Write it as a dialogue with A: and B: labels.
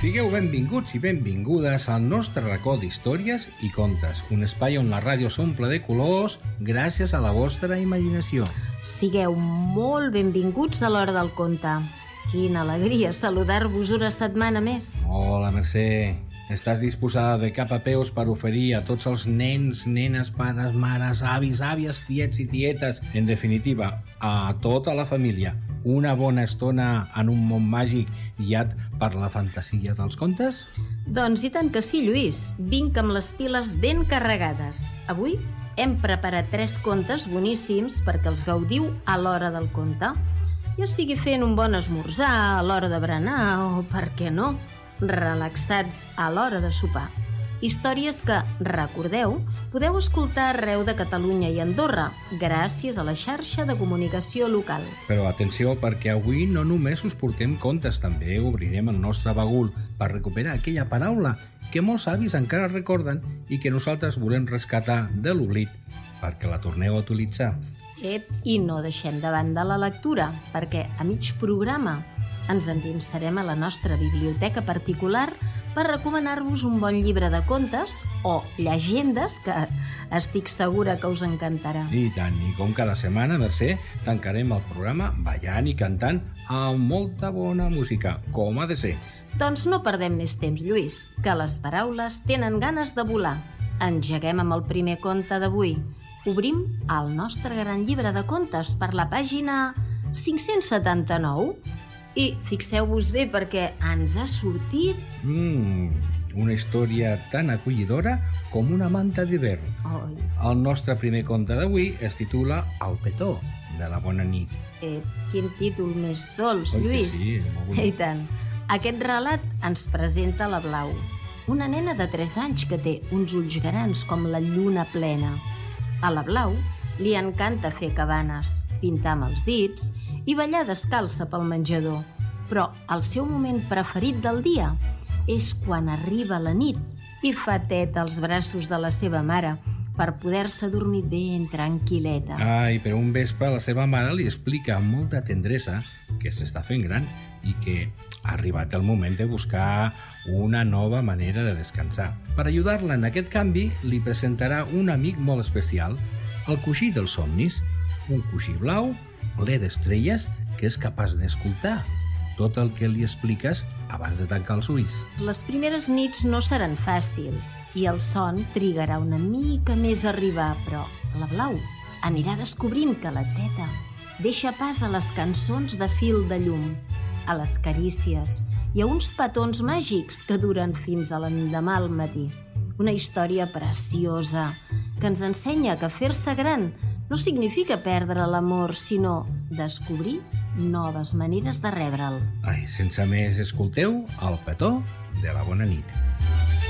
A: Sigueu benvinguts i benvingudes al nostre racó d'històries i contes, un espai on la ràdio s'omple de colors gràcies a la vostra imaginació.
B: Sigueu molt benvinguts a l'Hora del Conte. Quina alegria saludar-vos una setmana més.
A: Hola, Mercè. Estàs disposada de cap a peus per oferir a tots els nens, nenes, pares, mares, avis, àvies, tiets i tietes, en definitiva, a tota la família, una bona estona en un món màgic guiat per la fantasia dels contes?
B: Doncs i tant que sí, Lluís. Vinc amb les piles ben carregades. Avui hem preparat 3 contes boníssims perquè els gaudiu a l'hora del conte. Ja sigui fent un bon esmorzar, a l'hora de berenar o, per què no, relaxats a l'hora de sopar. Històries que, recordeu, podeu escoltar arreu de Catalunya i Andorra, gràcies a la xarxa de comunicació local.
A: Però atenció, perquè avui no només us portem contes, també obrirem el nostre bagul per recuperar aquella paraula que molts avis encara recorden i que nosaltres volem rescatar de l'oblit, perquè la torneu a utilitzar.
B: I no deixem de banda la lectura, perquè a mig programa ens endinsarem a la nostra biblioteca particular per recomanar-vos un bon llibre de contes o llegendes que estic segura que us encantarà.
A: I tant, i com cada setmana, Mercè, tancarem el programa ballant i cantant amb molta bona música, com ha de ser.
B: Doncs no perdem més temps, Lluís, que les paraules tenen ganes de volar. Engeguem amb el primer conte d'avui. Obrim el nostre gran llibre de contes per la pàgina 579 i fixeu-vos bé perquè ens ha sortit...
A: Una història tan acollidora com una manta d'hivern.
B: Oi.
A: El nostre primer conte d'avui es titula El petó de la bona nit.
B: Quin títol més dolç,
A: Oi que
B: Lluís.
A: sí, molt bonic.
B: I tant. Aquest relat ens presenta la Blau, una nena de 3 anys que té uns ulls grans com la lluna plena. A la Blau li encanta fer cabanes, pintar amb els dits i ballar descalça pel menjador. Però el seu moment preferit del dia és quan arriba la nit i fa teta als braços de la seva mare per poder-se dormir ben tranquil·leta.
A: Però un vespre la seva mare li explica amb molta tendresa que s'està fent gran i que ha arribat el moment de buscar una nova manera de descansar. Per ajudar-la en aquest canvi, li presentarà un amic molt especial, el coixí dels somnis, un coixí blau, ple d'estrelles, que és capaç d'escoltar tot el que li expliques abans de tancar els ulls.
B: Les primeres nits no seran fàcils i el son trigarà una mica més a arribar, però la Blau anirà descobrint que la teta deixa pas a les cançons de fil de llum, a les carícies i a uns petons màgics que duren fins a l'endemà al matí. Una història preciosa que ens ensenya que fer-se gran no significa perdre l'amor, sinó descobrir noves maneres de rebre'l.
A: Sense més, escolteu El petó de la bona nit.